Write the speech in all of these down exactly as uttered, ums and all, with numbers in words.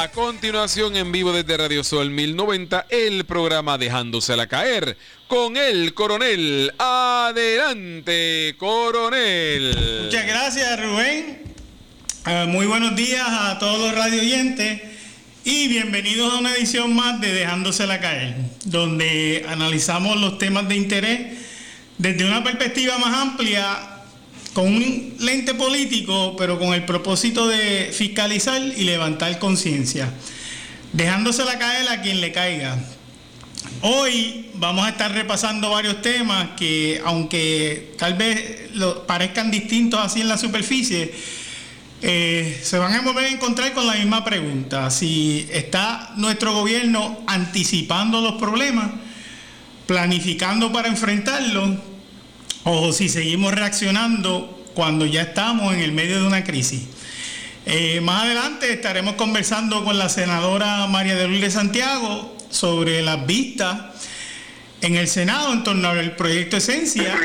A continuación, en vivo desde Radio Sol mil noventa, el programa Dejándosela Caer con el coronel. Adelante, coronel. Muchas gracias, Rubén. Uh, muy buenos días a todos los radio oyentes y bienvenidos a una edición más de Dejándosela Caer, donde analizamos los temas de interés desde una perspectiva más amplia, con un lente político, pero con el propósito de fiscalizar y levantar conciencia, dejándosela caer a quien le caiga. Hoy vamos a estar repasando varios temas que, aunque tal vez lo, parezcan distintos así en la superficie, eh, se van a volver a encontrar con la misma pregunta: si está nuestro gobierno anticipando los problemas, planificando para enfrentarlos, o si seguimos reaccionando cuando ya estamos en el medio de una crisis. Eh, más adelante estaremos conversando con la senadora María de Lourdes Santiago sobre las vistas en el Senado en torno al proyecto Esencia.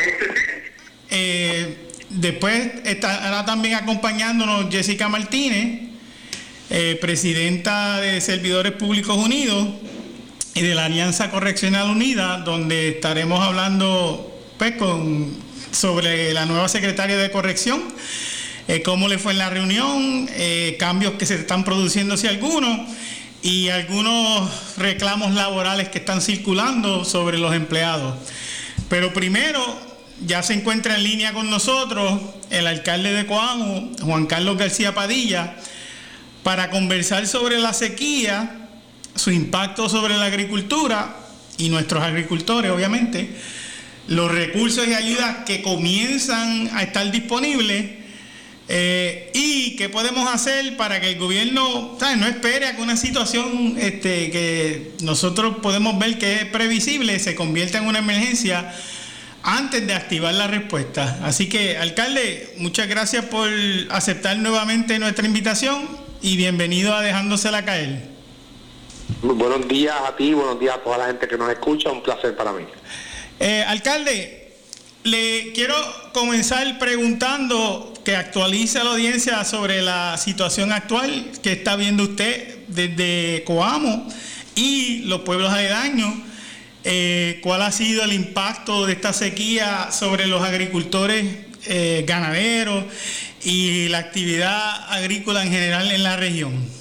Eh, después estará también acompañándonos Jessica Martínez, eh, presidenta de Servidores Públicos Unidos y de la Alianza Correccional Unida, donde estaremos hablando pues con, sobre la nueva secretaria de corrección, eh, cómo le fue en la reunión, eh, cambios que se están produciendo, si algunos, y algunos reclamos laborales que están circulando sobre los empleados. Pero primero, ya se encuentra en línea con nosotros el alcalde de Coamo, Juan Carlos García Padilla, para conversar sobre la sequía, su impacto sobre la agricultura y nuestros agricultores, obviamente, los recursos y ayudas que comienzan a estar disponibles, eh, y qué podemos hacer para que el gobierno, ¿sabes?, no espere a que una situación este, que nosotros podemos ver que es previsible se convierta en una emergencia antes de activar la respuesta. Así que, alcalde, muchas gracias por aceptar nuevamente nuestra invitación y bienvenido a Dejándosela Caer. Muy buenos días a ti, buenos días a toda la gente que nos escucha, un placer para mí. Eh, alcalde, le quiero comenzar preguntando que actualice a la audiencia sobre la situación actual que está viendo usted desde Coamo y los pueblos aledaños. Eh, ¿Cuál ha sido el impacto de esta sequía sobre los agricultores, eh, ganaderos y la actividad agrícola en general en la región?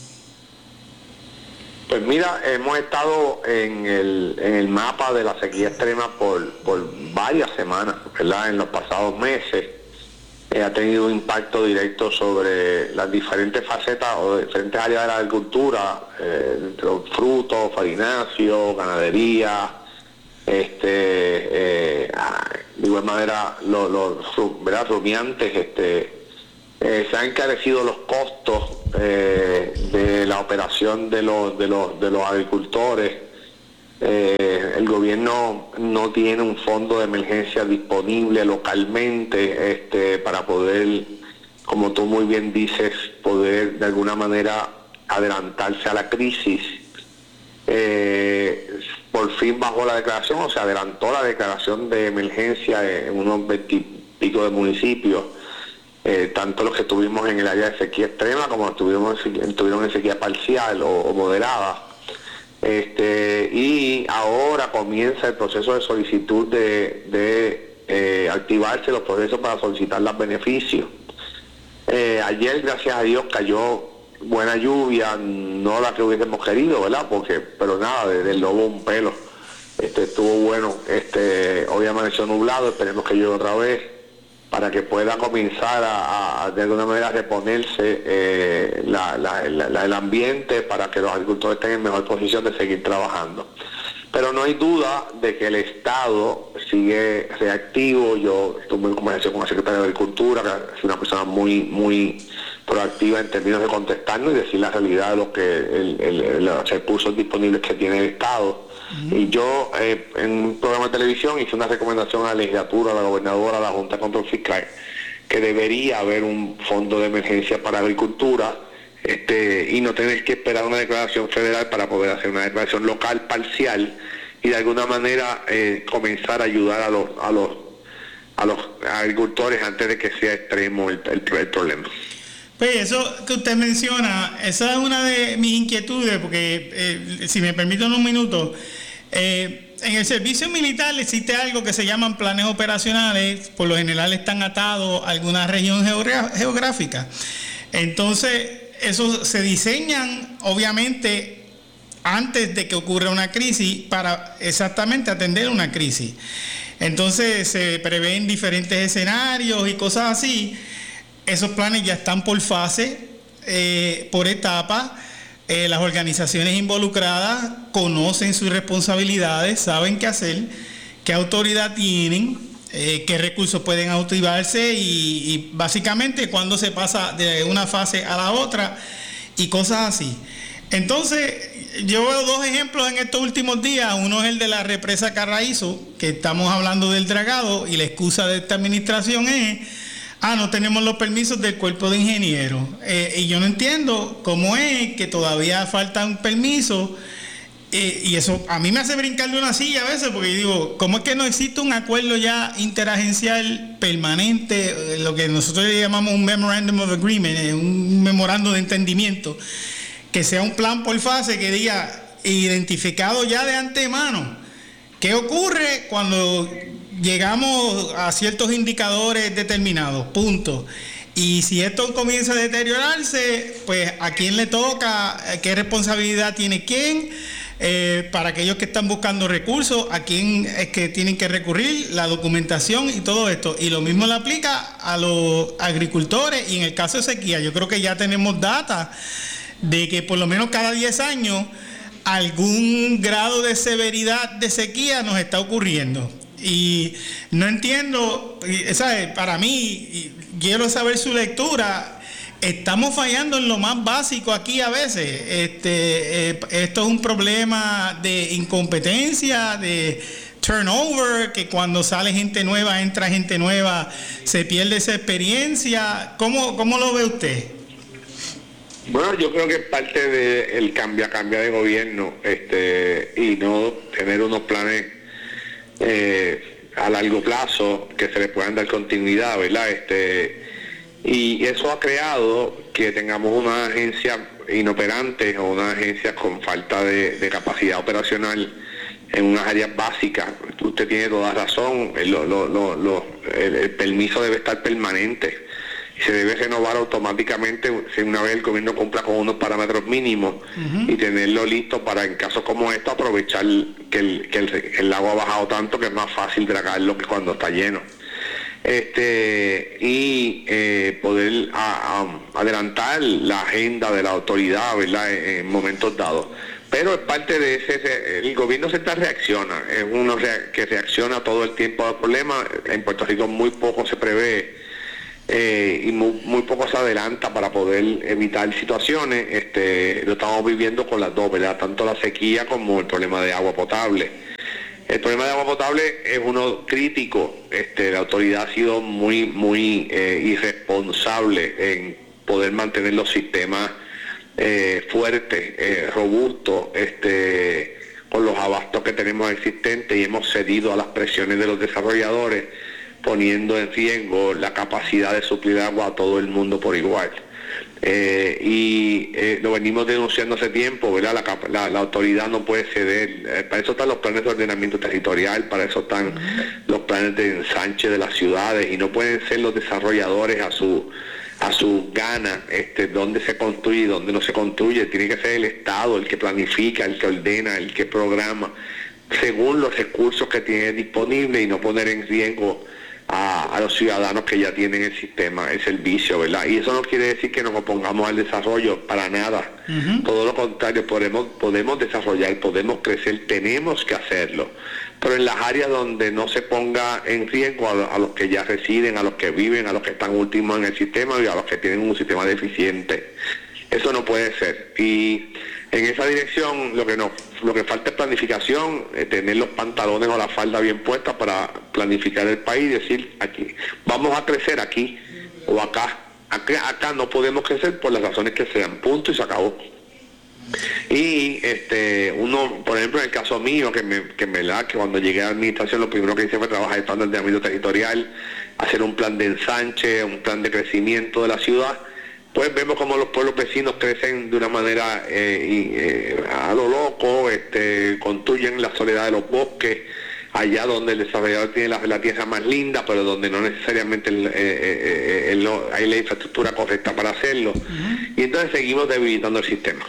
Pues mira, hemos estado en el, en el mapa de la sequía extrema por, por varias semanas, ¿verdad? En los pasados meses. Eh, ha tenido un impacto directo sobre las diferentes facetas o diferentes áreas de la agricultura, eh, entre los frutos, farináceos, ganadería, este, eh, de igual manera los, los ¿verdad? rumiantes, este, eh, se han encarecido los costos Eh, de la operación de los de los de los agricultores. Eh, el gobierno no tiene un fondo de emergencia disponible localmente este para poder, como tú muy bien dices, poder de alguna manera adelantarse a la crisis. Eh, por fin bajó la declaración, o se adelantó la declaración de emergencia en unos veintipico de municipios. Eh, tanto los que estuvimos en el área de sequía extrema como los que estuvimos en, estuvieron en sequía parcial o, o moderada. Este, y ahora comienza el proceso de solicitud de, de eh, activarse los procesos para solicitar los beneficios. Eh, ayer, gracias a Dios, cayó buena lluvia, no la que hubiésemos querido, ¿verdad? Porque, pero nada, desde el lobo un pelo. Este, estuvo bueno. Este, hoy amaneció nublado, esperemos que llueva otra vez, para que pueda comenzar a, a de alguna manera reponerse eh, la, la, la, el ambiente, para que los agricultores estén en mejor posición de seguir trabajando. Pero no hay duda de que el Estado sigue reactivo. Yo estuve en conversación con la secretaria de Agricultura, que es una persona muy muy proactiva en términos de contestarnos y decir la realidad de lo que el, el, el, los recursos disponibles que tiene el Estado. Uh-huh. Y yo eh, en un programa de televisión hice una recomendación a la legislatura, a la gobernadora, a la Junta de Control Fiscal, que debería haber un fondo de emergencia para agricultura, este, y no tener que esperar una declaración federal para poder hacer una declaración local parcial y de alguna manera eh, comenzar a ayudar a los a los a los agricultores antes de que sea extremo el, el, el problema. Pues eso que usted menciona, esa es una de mis inquietudes, porque eh, si me permiten un minuto, eh, en el servicio militar existe algo que se llaman planes operacionales, por lo general están atados a alguna región geográfica. Entonces, esos se diseñan, obviamente, antes de que ocurra una crisis, para exactamente atender una crisis. Entonces, se prevén diferentes escenarios y cosas así. Esos planes ya están por fase, eh, por etapa. Eh, las organizaciones involucradas conocen sus responsabilidades, saben qué hacer, qué autoridad tienen, eh, qué recursos pueden activarse y, y básicamente cuándo se pasa de una fase a la otra y cosas así. Entonces, yo veo dos ejemplos en estos últimos días. Uno es el de la represa Carraízo, que estamos hablando del dragado, y la excusa de esta administración es: ah, no tenemos los permisos del cuerpo de ingenieros. Eh, y yo no entiendo cómo es que todavía falta un permiso. Eh, y eso a mí me hace brincar de una silla a veces, porque yo digo, ¿cómo es que no existe un acuerdo ya interagencial permanente, eh, lo que nosotros le llamamos un Memorandum of Agreement, eh, un memorando de entendimiento, que sea un plan por fase que diga, identificado ya de antemano, qué ocurre cuando llegamos a ciertos indicadores determinados, punto? Y si esto comienza a deteriorarse, pues a quién le toca, qué responsabilidad tiene quién, eh, para aquellos que están buscando recursos, a quién es que tienen que recurrir, la documentación y todo esto. Y lo mismo le aplica a los agricultores, y en el caso de sequía, yo creo que ya tenemos data de que por lo menos cada diez años algún grado de severidad de sequía nos está ocurriendo. Y no entiendo, ¿sabes? Para mí, quiero saber su lectura. Estamos fallando en lo más básico aquí a veces. Este, eh, esto es un problema de incompetencia, de turnover, que cuando sale gente nueva, entra gente nueva, se pierde esa experiencia. ¿Cómo, cómo lo ve usted? Bueno, yo creo que es parte del cambia, cambia de gobierno, este, y no tener unos planes eh, a largo plazo que se le puedan dar continuidad, ¿verdad? Este, y eso ha creado que tengamos una agencia inoperante o una agencia con falta de, de capacidad operacional en unas áreas básicas. Usted tiene toda razón, el, lo, lo, lo, el, el permiso debe estar permanente. Se debe renovar automáticamente si una vez el gobierno cumpla con unos parámetros mínimos, uh-huh, y tenerlo listo para, en casos como estos, aprovechar que el, que el, que el lago ha bajado tanto que es más fácil dragarlo que cuando está lleno. Este y eh, poder a, a, adelantar la agenda de la autoridad, ¿verdad?, en, en momentos dados. Pero es parte de ese, el gobierno se reacciona, es uno que reacciona todo el tiempo al problema. En Puerto Rico muy poco se prevé, Eh, y muy, muy poco se adelanta para poder evitar situaciones. Este, lo estamos viviendo con las dos, ¿verdad? Tanto la sequía como el problema de agua potable. El problema de agua potable es uno crítico. Este, la autoridad ha sido muy, muy eh, irresponsable en poder mantener los sistemas eh, fuertes, eh, robustos, este, con los abastos que tenemos existentes, y hemos cedido a las presiones de los desarrolladores, poniendo en riesgo la capacidad de suplir agua a todo el mundo por igual. Eh, y eh, lo venimos denunciando hace tiempo, ¿verdad? La, la, la autoridad no puede ceder. Eh, para eso están los planes de ordenamiento territorial, para eso están uh-huh. los planes de ensanche de las ciudades, y no pueden ser los desarrolladores a su a su gana, este, dónde se construye y dónde no se construye. Tiene que ser el Estado el que planifica, el que ordena, el que programa, según los recursos que tiene disponibles, y no poner en riesgo A, a los ciudadanos que ya tienen el sistema, el servicio, ¿verdad? Y eso no quiere decir que nos opongamos al desarrollo, para nada. Uh-huh. Todo lo contrario, podemos, podemos desarrollar, podemos crecer, tenemos que hacerlo. Pero en las áreas donde no se ponga en riesgo a, a los que ya residen, a los que viven, a los que están últimos en el sistema y a los que tienen un sistema deficiente. Eso no puede ser. Y en esa dirección lo que nos, lo que falta es planificación, eh, tener los pantalones o la falda bien puestas para planificar el país y decir, aquí vamos a crecer aquí o acá. Acá, acá no podemos crecer por las razones que sean, punto, y se acabó. Y este uno, por ejemplo, en el caso mío, que me, que me la, que cuando llegué a la administración lo primero que hice fue trabajar el plan de ordenamiento territorial, hacer un plan de ensanche, un plan de crecimiento de la ciudad, pues vemos como los pueblos vecinos crecen de una manera eh, eh, a lo loco, este, construyen la soledad de los bosques, allá donde el desarrollador tiene la, la tierra más linda, pero donde no necesariamente el, eh, eh, el, hay la infraestructura correcta para hacerlo. Uh-huh. Y entonces seguimos debilitando el sistema.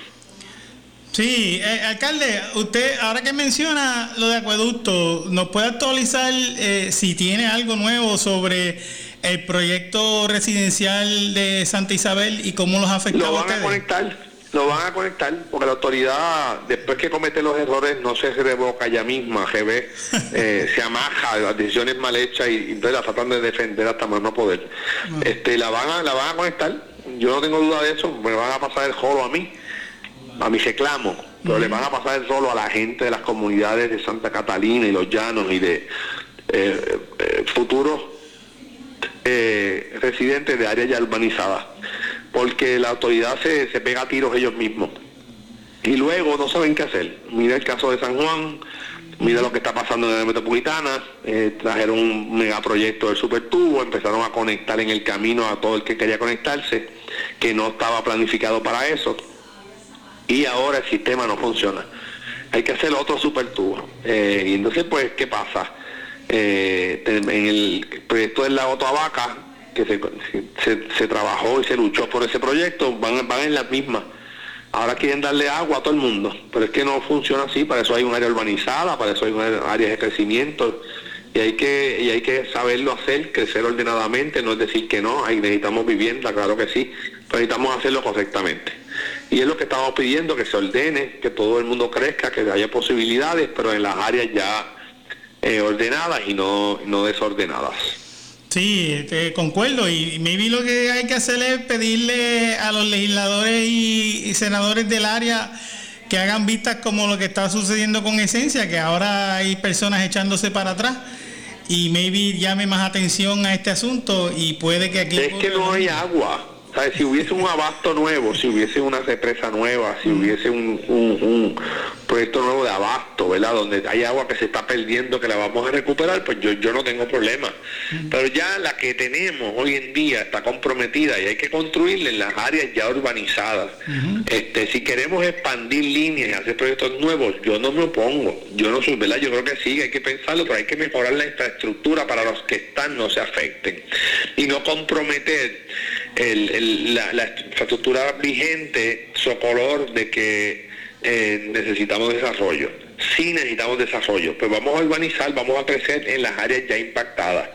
Sí, eh, alcalde, usted ahora que menciona lo de acueducto, ¿nos puede actualizar eh, si tiene algo nuevo sobre el proyecto residencial de Santa Isabel y cómo los afecta a ustedes? Lo van a conectar. Lo van a conectar, porque la autoridad, después que comete los errores, no se revoca ella misma, G B, eh, se amaja las decisiones mal hechas y, y entonces la tratan de defender hasta más no poder. No. Este, la van a, la van a conectar, yo no tengo duda de eso, me van a pasar el rolo a mí, a mi reclamo, pero uh-huh. le van a pasar el rolo a la gente de las comunidades de Santa Catalina y Los Llanos y de eh, eh, futuros eh, residentes de áreas ya urbanizadas. Porque la autoridad se, se pega a tiros ellos mismos y luego no saben qué hacer. Mira el caso de San Juan, mira lo que está pasando en la metropolitana, eh, trajeron un megaproyecto del supertubo, empezaron a conectar en el camino a todo el que quería conectarse, que no estaba planificado para eso, y ahora el sistema no funciona. Hay que hacer otro supertubo. Eh, y entonces, pues, ¿qué pasa? Eh, en el proyecto del lago Toabaca, que se, se, se trabajó y se luchó por ese proyecto, van, van en las mismas. Ahora quieren darle agua a todo el mundo, pero es que no funciona así. Para eso hay un área urbanizada, para eso hay un área de crecimiento, y hay que y hay que saberlo hacer, crecer ordenadamente. No es decir que no, ahí necesitamos vivienda, claro que sí, pero necesitamos hacerlo correctamente. Y es lo que estamos pidiendo, que se ordene, que todo el mundo crezca, que haya posibilidades, pero en las áreas ya eh, ordenadas y no, no desordenadas. Sí, te concuerdo, y maybe lo que hay que hacer es pedirle a los legisladores y, y senadores del área que hagan vistas como lo que está sucediendo con Esencia, que ahora hay personas echándose para atrás, y maybe llame más atención a este asunto, y puede que aquí... Es que no hay agua. ¿Sabes? Si hubiese un abasto nuevo, si hubiese una represa nueva, si hubiese un, un, un proyecto nuevo de abasto, ¿verdad? Donde hay agua que se está perdiendo, que la vamos a recuperar, pues yo, yo no tengo problema. Pero ya la que tenemos hoy en día está comprometida y hay que construirla en las áreas ya urbanizadas. Uh-huh. Este, si queremos expandir líneas y hacer proyectos nuevos, yo no me opongo. Yo no soy, ¿verdad? Yo creo que sí, hay que pensarlo, pero hay que mejorar la infraestructura para los que están no se afecten. Y no comprometer el, el, la, la infraestructura vigente, socolor de que eh, necesitamos desarrollo. Sí necesitamos desarrollo, pues vamos a urbanizar, vamos a crecer en las áreas ya impactadas,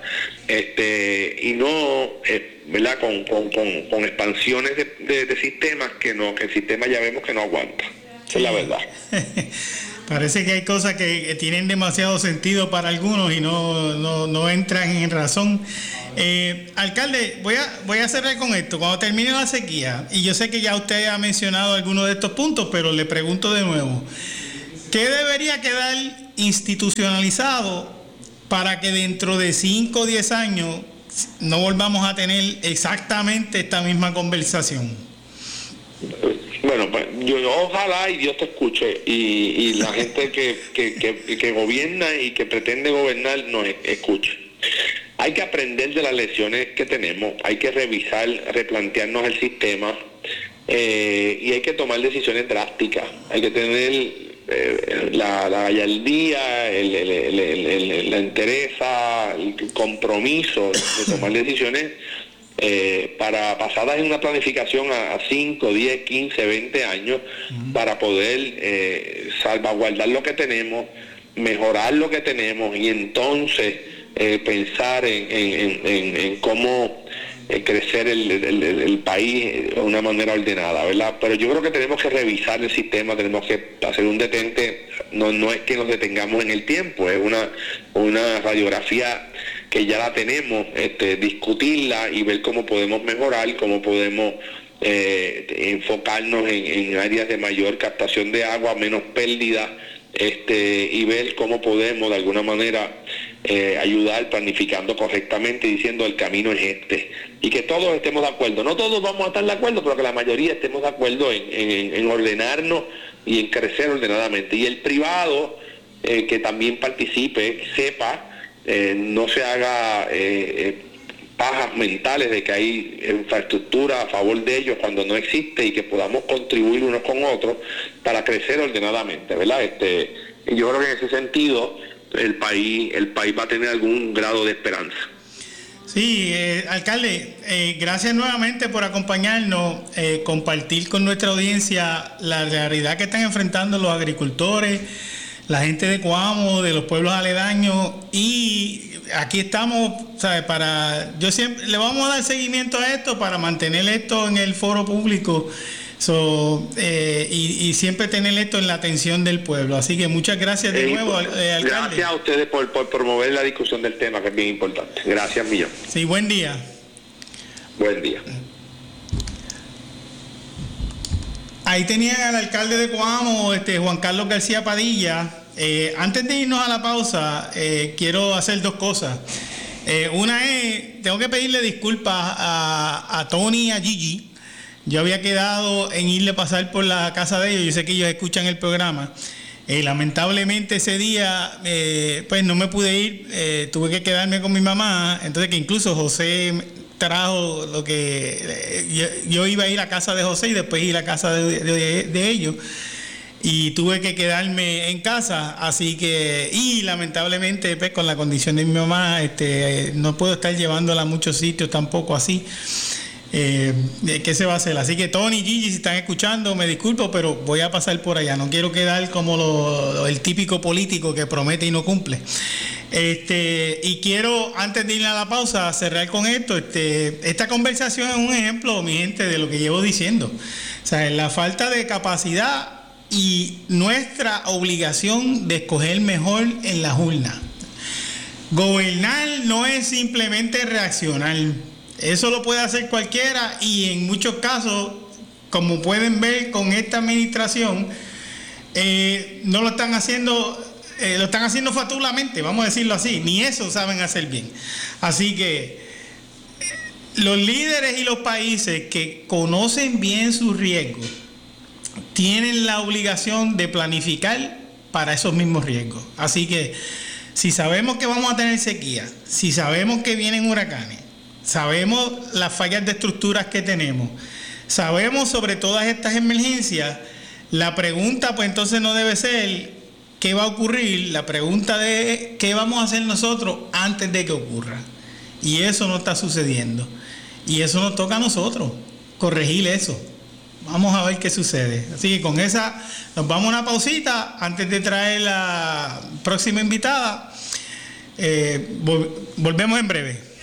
este y no, eh, ¿verdad? Con, con, con, con expansiones de, de, de sistemas que no, que el sistema ya vemos que no aguanta. Esa es la verdad. Parece que hay cosas que tienen demasiado sentido para algunos y no, no, no entran en razón. Eh, alcalde, voy a, voy a cerrar con esto. Cuando termine la sequía, y yo sé que ya usted ha mencionado algunos de estos puntos, pero le pregunto de nuevo, ¿qué debería quedar institucionalizado para que dentro de cinco o diez años no volvamos a tener exactamente esta misma conversación? Bueno, pues yo ojalá y Dios te escuche y, y la gente que, que, que, que gobierna y que pretende gobernar nos escuche. Hay que aprender de las lecciones que tenemos, hay que revisar, replantearnos el sistema eh, y hay que tomar decisiones drásticas. Hay que tener eh, la, la gallardía, el, el, el, el, el, la entereza, el compromiso de tomar decisiones Eh, para basadas en una planificación a cinco, diez, quince, veinte años, uh-huh. para poder eh, salvaguardar lo que tenemos, mejorar lo que tenemos y entonces eh, pensar en, en, en, en cómo eh, crecer el, el, el, el país de una manera ordenada, ¿verdad? Pero yo creo que tenemos que revisar el sistema, tenemos que hacer un detente, no, no es que nos detengamos en el tiempo, es una, una radiografía que ya la tenemos, este, discutirla y ver cómo podemos mejorar, cómo podemos eh, enfocarnos en, en áreas de mayor captación de agua, menos pérdida, este, y ver cómo podemos de alguna manera eh, ayudar planificando correctamente, diciendo el camino es este, y que todos estemos de acuerdo. No todos vamos a estar de acuerdo, pero que la mayoría estemos de acuerdo en, en, en ordenarnos y en crecer ordenadamente. Y el privado eh, que también participe, sepa, Eh, no se haga eh, eh, pajas mentales de que hay infraestructura a favor de ellos cuando no existe, y que podamos contribuir unos con otros para crecer ordenadamente, ¿verdad? Este, yo creo que en ese sentido el país, el país va a tener algún grado de esperanza. Sí, eh, alcalde, eh, gracias nuevamente por acompañarnos, eh, compartir con nuestra audiencia la realidad que están enfrentando los agricultores, la gente de Coamo, de los pueblos aledaños, y aquí estamos, ¿sabes? Para, yo siempre le vamos a dar seguimiento a esto para mantener esto en el foro público. So, eh, y, y siempre tener esto en la atención del pueblo. Así que muchas gracias de eh, nuevo, eh, alcalde. Gracias a ustedes por, por promover la discusión del tema, que es bien importante. Gracias, millón. Sí, buen día. Buen día. Ahí tenían al alcalde de Coamo, este, Juan Carlos García Padilla. Eh, antes de irnos a la pausa, eh, quiero hacer dos cosas. Eh, una es, tengo que pedirle disculpas a, a Tony y a Gigi. Yo había quedado en irle a pasar por la casa de ellos. Yo sé que ellos escuchan el programa. Eh, lamentablemente ese día, eh, pues no me pude ir. Eh, tuve que quedarme con mi mamá. Entonces que incluso José trajo lo que... Eh, yo, yo iba a ir a casa de José y después ir a casa de, de, de ellos. Y tuve que quedarme en casa. Así que... Y lamentablemente, pues con la condición de mi mamá, este, no puedo estar llevándola a muchos sitios tampoco así. Eh, ¿Qué se va a hacer? Así que Tony y Gigi, si están escuchando, me disculpo, pero voy a pasar por allá. No quiero quedar como lo, el típico político que promete y no cumple. Este, y quiero, antes de ir a la pausa, cerrar con esto. Este, esta conversación es un ejemplo, mi gente, de lo que llevo diciendo. O sea, la falta de capacidad y nuestra obligación de escoger mejor en las urnas. Gobernar no es simplemente reaccionar. Eso lo puede hacer cualquiera, y en muchos casos, como pueden ver con esta administración, eh, no lo están haciendo, eh, lo están haciendo fatulamente, vamos a decirlo así. Ni eso saben hacer bien. Así que los líderes y los países que conocen bien sus riesgos tienen la obligación de planificar para esos mismos riesgos. Así que si sabemos que vamos a tener sequía, si sabemos que vienen huracanes, sabemos las fallas de estructuras que tenemos, sabemos sobre todas estas emergencias, la pregunta pues entonces no debe ser qué va a ocurrir, la pregunta de qué vamos a hacer nosotros antes de que ocurra. Y eso no está sucediendo. Y eso nos toca a nosotros, corregir eso. Vamos a ver qué sucede. Así que con esa nos vamos a una pausita antes de traer la próxima invitada. Eh, vol- volvemos en breve.